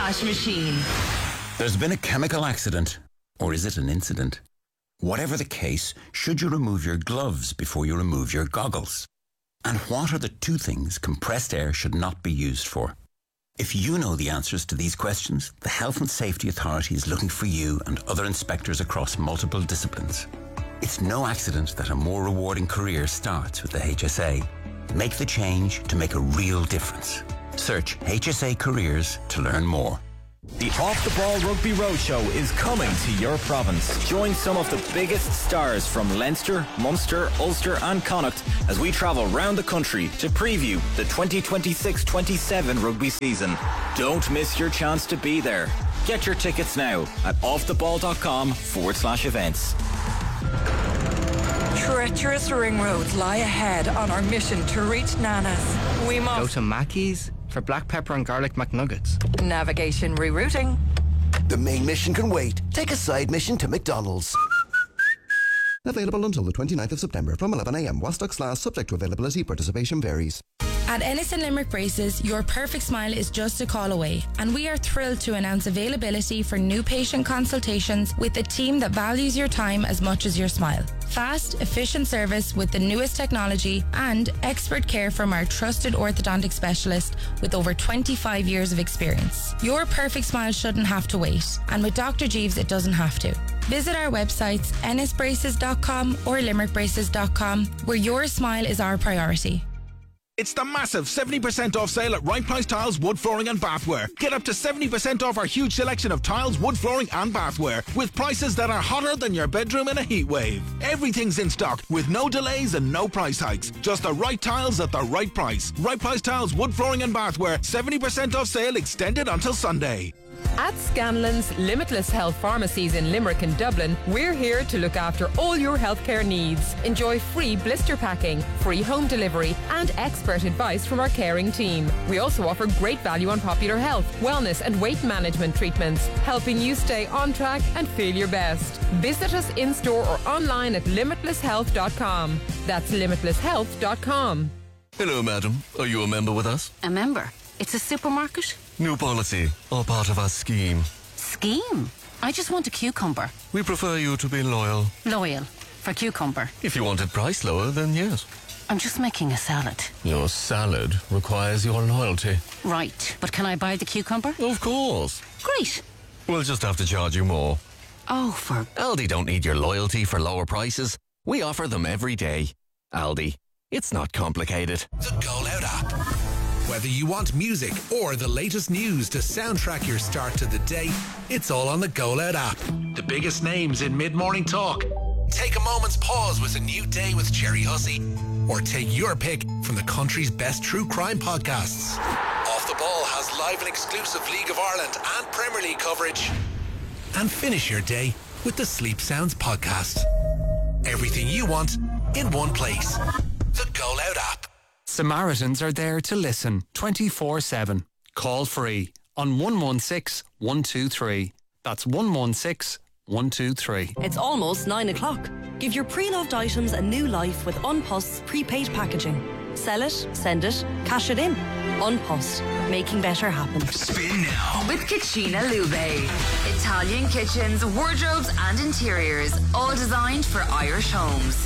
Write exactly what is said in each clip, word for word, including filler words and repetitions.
Cash Machine. There's been a chemical accident. Or is it an incident? Whatever the case, should you remove your gloves before you remove your goggles? And what are the two things compressed air should not be used for? If you know the answers to these questions, the Health and Safety Authority is looking for you and other inspectors across multiple disciplines. It's no accident that a more rewarding career starts with the H S A. Make the change to make a real difference. Search H S A Careers to learn more. The Off the Ball Rugby Roadshow is coming to your province. Join some of the biggest stars from Leinster, Munster, Ulster and Connacht as we travel round the country to preview the twenty twenty-six twenty-seven rugby season. Don't miss your chance to be there. Get your tickets now at offtheball.com forward slash events. Treacherous ring roads lie ahead on our mission to reach Nana's. We must go to Mackey's for black pepper and garlic McNuggets. Navigation rerouting. The main mission can wait. Take a side mission to McDonald's. Available until the twenty-ninth of September from eleven a.m. while stocks last, subject to availability. Participation varies. At Ennis and Limerick Braces, your perfect smile is just a call away, and we are thrilled to announce availability for new patient consultations with a team that values your time as much as your smile. Fast, efficient service with the newest technology and expert care from our trusted orthodontic specialist with over twenty-five years of experience. Your perfect smile shouldn't have to wait, and with Doctor Jeeves it doesn't have to. Visit our websites ennis braces dot com or limerick braces dot com, where your smile is our priority. It's the massive seventy percent off sale at Right Price Tiles, Wood Flooring and Bathware. Get up to seventy percent off our huge selection of tiles, wood flooring and bathware with prices that are hotter than your bedroom in a heat wave. Everything's in stock with no delays and no price hikes. Just the right tiles at the right price. Right Price Tiles, Wood Flooring and Bathware. seventy percent off sale extended until Sunday. At Scanlon's Limitless Health Pharmacies in Limerick and Dublin, we're here to look after all your healthcare needs. Enjoy free blister packing, free home delivery and expert advice from our caring team. We also offer great value on popular health, wellness and weight management treatments, helping you stay on track and feel your best. Visit us in-store or online at limitless health dot com. That's limitless health dot com. Hello, madam. Are you a member with us? A member? It's a supermarket? New policy, all part of our scheme. Scheme? I just want a cucumber. We prefer you to be loyal. Loyal? For cucumber? If you wanted price lower, then yes. I'm just making a salad. Your salad requires your loyalty. Right, but can I buy the cucumber? Of course. Great. We'll just have to charge you more. Oh, for... Aldi don't need your loyalty for lower prices. We offer them every day. Aldi. It's not complicated. The Go Loud app. Whether you want music or the latest news to soundtrack your start to the day, it's all on the Go Loud app. The biggest names in mid-morning talk. Take a moment's pause with a new day with Jerry Hussey. Or take your pick from the country's best true crime podcasts. Off the Ball has live and exclusive League of Ireland and Premier League coverage. And finish your day with the Sleep Sounds podcast. Everything you want in one place. The Go Loud app. Samaritans are there to listen twenty-four seven. Call free on one one six, one two three. That's one one six, one two three. It's almost nine o'clock. Give your pre-loved items a new life with Unpost's prepaid packaging. Sell it, send it, cash it in. Unpost, making better happen. Spin now with Cucina Lube. Italian kitchens, wardrobes and interiors, all designed for Irish homes.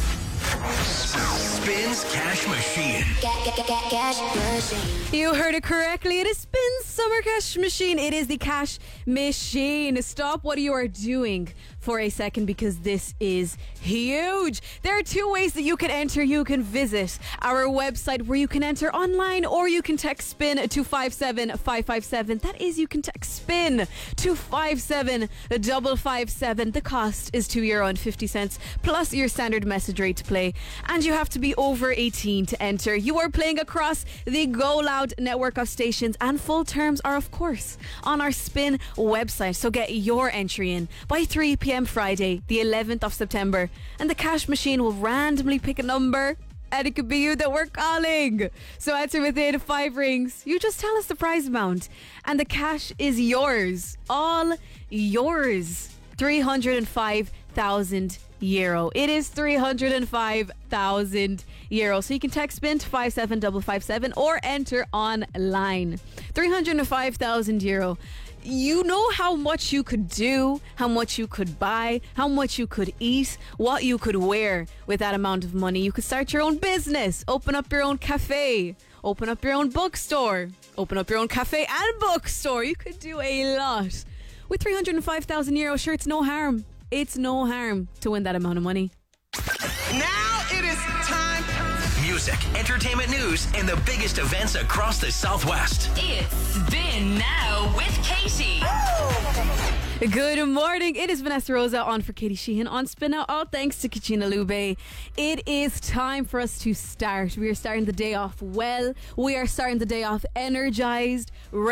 Spins Cash Machine. Cash Machine. You heard it correctly. It is Spins Summer Cash Machine. It is the Cash Machine. Stop what you are doing for a second because this is huge. There are two ways that you can enter. You can visit our website where you can enter online, or you can text SPIN to five seven five five seven. That is, you can text SPIN to five seven five five seven. The cost is two euro and fifty cents plus your standard message rate to play, and you have to be over eighteen to enter. You are playing across the Go Loud network of stations, and full terms are of course on our Spin website. So get your entry in by three p.m. Friday the eleventh of September, and the Cash Machine will randomly pick a number, and it could be you that we're calling. So answer within five rings. You just tell us the prize amount, and the cash is yours. All yours. three hundred five thousand euro. It is three hundred five thousand euro. So you can text SPIN to five seven five five seven or enter online. three hundred five thousand euro. You know how much you could do, how much you could buy, how much you could eat, what you could wear with that amount of money. You could start your own business, open up your own cafe, open up your own bookstore, open up your own cafe and bookstore. You could do a lot. With three hundred five thousand euro, sure, it's no harm. It's no harm to win that amount of money. Now it is time. Music, entertainment news, and the biggest events across the Southwest. It's Spin Now with Katie. Good morning. It is Vanessa Rosa on for Katie Sheehan on Spin Out. All thanks to Kachina Lube. It is time for us to start. We are starting the day off well. We are starting the day off energized.